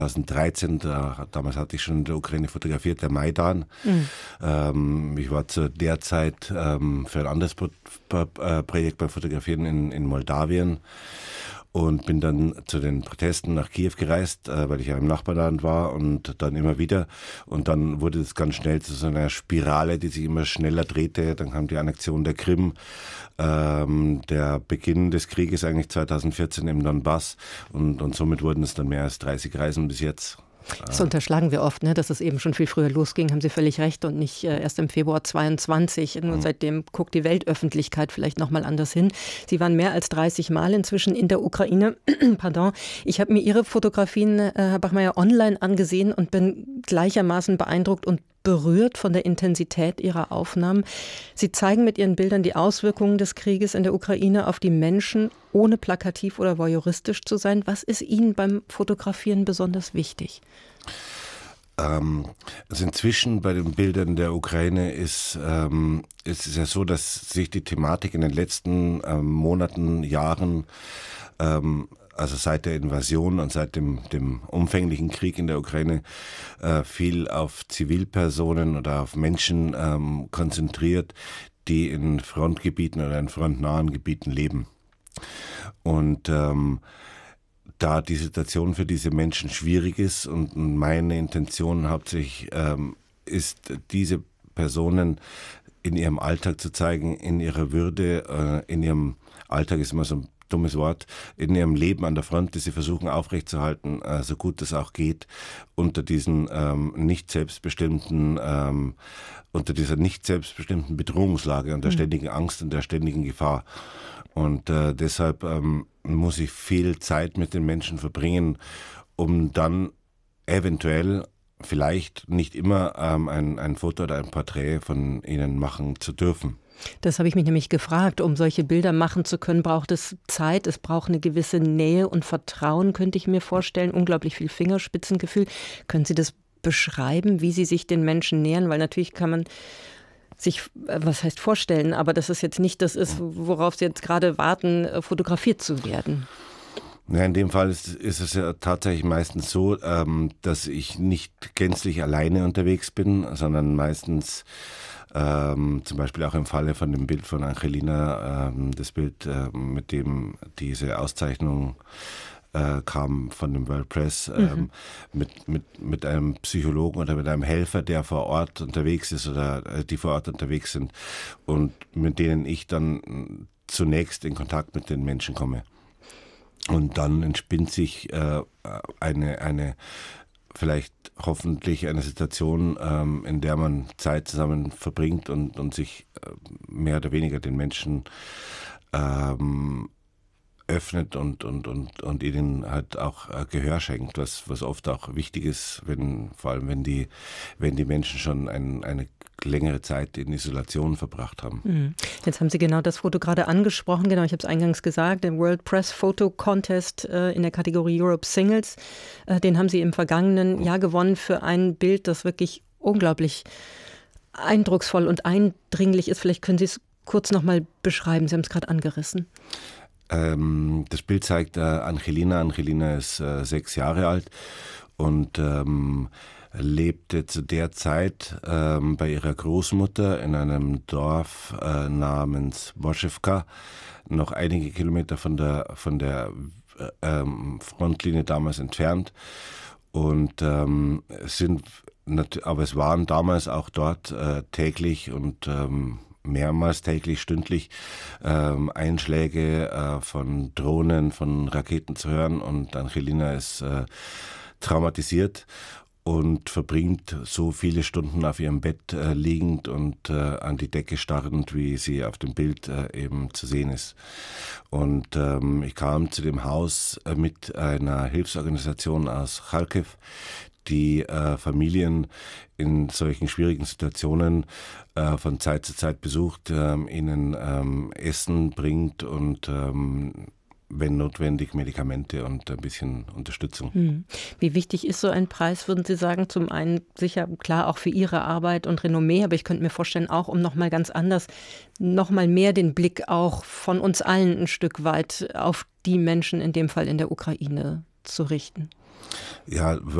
2013, damals hatte ich schon in der Ukraine fotografiert, der Maidan. Ich war zu der Zeit für ein anderes Projekt beim Fotografieren in Moldawien und bin dann zu den Protesten nach Kiew gereist, weil ich ja im Nachbarland war und dann immer wieder. Und dann wurde es ganz schnell zu so einer Spirale, die sich immer schneller drehte. Dann kam die Annexion der Krim, der Beginn des Krieges eigentlich 2014 im Donbass und somit wurden es dann mehr als 30 Reisen bis jetzt. Das unterschlagen wir oft, ne, dass es eben schon viel früher losging, haben Sie völlig recht, und nicht erst im Februar 22. Nur seitdem guckt die Weltöffentlichkeit vielleicht nochmal anders hin. Sie waren mehr als 30 Mal inzwischen in der Ukraine. Pardon. Ich habe mir Ihre Fotografien, Herr Bachmeier, online angesehen und bin gleichermaßen beeindruckt und berührt von der Intensität Ihrer Aufnahmen. Sie zeigen mit Ihren Bildern die Auswirkungen des Krieges in der Ukraine auf die Menschen, ohne plakativ oder voyeuristisch zu sein. Was ist Ihnen beim Fotografieren besonders wichtig? Also inzwischen bei den Bildern der Ukraine ist es ja so, dass sich die Thematik in den letzten Monaten, Jahren, also seit der Invasion und seit dem umfänglichen Krieg in der Ukraine viel auf Zivilpersonen oder auf Menschen konzentriert, die in Frontgebieten oder in frontnahen Gebieten leben. Und da die Situation für diese Menschen schwierig ist und meine Intention hauptsächlich ist, diese Personen in ihrem Alltag zu zeigen, in ihrer Würde, in ihrem Alltag ist immer so ein dummes Wort, in ihrem Leben an der Front, das sie versuchen aufrechtzuerhalten, so gut es auch geht, unter diesen unter dieser nicht selbstbestimmten Bedrohungslage und der ständigen Angst und der ständigen Gefahr. Und deshalb muss ich viel Zeit mit den Menschen verbringen, um dann eventuell, vielleicht nicht immer, ein Foto oder ein Porträt von ihnen machen zu dürfen. Das habe ich mich nämlich gefragt. Um solche Bilder machen zu können, braucht es Zeit, es braucht eine gewisse Nähe und Vertrauen, könnte ich mir vorstellen, unglaublich viel Fingerspitzengefühl. Können Sie das beschreiben, wie Sie sich den Menschen nähern? Weil natürlich kann man sich, was heißt vorstellen, aber dass es jetzt nicht das ist, worauf Sie jetzt gerade warten, fotografiert zu werden. Ja, in dem Fall ist es ja tatsächlich meistens so, dass ich nicht gänzlich alleine unterwegs bin, sondern meistens zum Beispiel auch im Falle von dem Bild von Angelina, das Bild, mit dem diese Auszeichnung kam von dem World Press, mit einem Psychologen oder mit einem Helfer, der vor Ort unterwegs ist oder die vor Ort unterwegs sind und mit denen ich dann zunächst in Kontakt mit den Menschen komme. Und dann entspinnt sich eine vielleicht hoffentlich eine Situation, in der man Zeit zusammen verbringt und sich mehr oder weniger den Menschen öffnet und ihnen halt auch Gehör schenkt, was oft auch wichtig ist, vor allem wenn die Menschen schon eine längere Zeit in Isolation verbracht haben. Jetzt haben Sie genau das Foto gerade angesprochen. Genau, ich habe es eingangs gesagt, den World Press Photo Contest in der Kategorie Europe Singles. Den haben Sie im vergangenen Jahr gewonnen für ein Bild, das wirklich unglaublich eindrucksvoll und eindringlich ist. Vielleicht können Sie es kurz noch mal beschreiben. Sie haben es gerade angerissen. Das Bild zeigt Angelina. Angelina ist 6 Jahre alt und lebte zu der Zeit bei ihrer Großmutter in einem Dorf namens Boschewka, noch einige Kilometer von der Frontlinie damals entfernt. Und aber es waren damals auch dort täglich und mehrmals täglich, stündlich Einschläge von Drohnen, von Raketen zu hören. Und Angelina ist traumatisiert und verbringt so viele Stunden auf ihrem Bett liegend und an die Decke starrend, wie sie auf dem Bild eben zu sehen ist. Und ich kam zu dem Haus mit einer Hilfsorganisation aus Charkiw, die Familien in solchen schwierigen Situationen von Zeit zu Zeit besucht, ihnen Essen bringt und wenn notwendig, Medikamente und ein bisschen Unterstützung. Wie wichtig ist so ein Preis, würden Sie sagen? Zum einen sicher, klar, auch für Ihre Arbeit und Renommee, aber ich könnte mir vorstellen, auch um nochmal ganz anders, nochmal mehr den Blick auch von uns allen ein Stück weit auf die Menschen, in dem Fall in der Ukraine, zu richten. Ja,